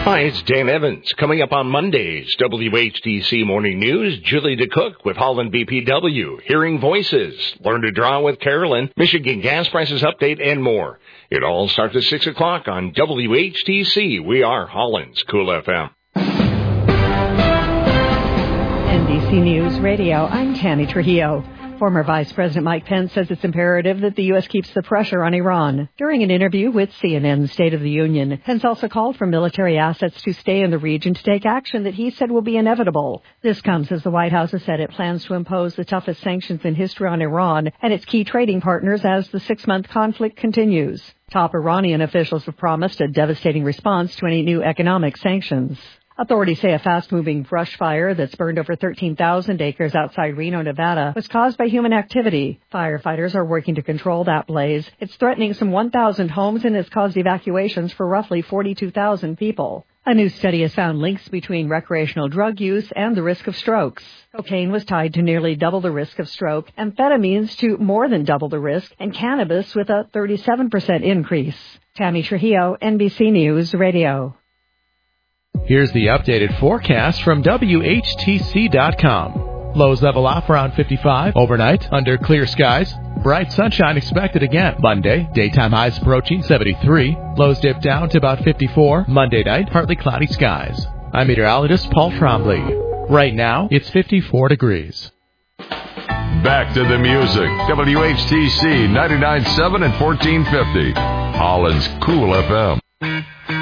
Hi, it's Dan Evans. Coming up on Monday's WHTC Morning News, Julie DeCook with Holland BPW, Hearing Voices, Learn to Draw with Carolyn, Michigan Gas Prices Update, and more. It all starts at 6 o'clock on WHTC. We are Holland's Cool FM. NBC News Radio, I'm Tammy Trujillo. Former Vice President Mike Pence says it's imperative that the U.S. keeps the pressure on Iran. During an interview with CNN's State of the Union, Pence also called for military assets to stay in the region to take action that he said will be inevitable. This comes as the White House has said it plans to impose the toughest sanctions in history on Iran and its key trading partners as the 6-month conflict continues. Top Iranian officials have promised a devastating response to any new economic sanctions. Authorities say a fast-moving brush fire that's burned over 13,000 acres outside Reno, Nevada, was caused by human activity. Firefighters are working to control that blaze. It's threatening some 1,000 homes and has caused evacuations for roughly 42,000 people. A new study has found links between recreational drug use and the risk of strokes. Cocaine was tied to nearly double the risk of stroke, amphetamines to more than double the risk, and cannabis with a 37% increase. Tammy Trujillo, NBC News Radio. Here's the updated forecast from WHTC.com. Lows level off around 55 overnight under clear skies. Bright sunshine expected again Monday. Daytime highs approaching 73. Lows dip down to about 54. Monday night, partly cloudy skies. I'm meteorologist Paul Trombley. Right now, it's 54 degrees. Back to the music. WHTC 99.7 and 1450. Holland's Cool FM.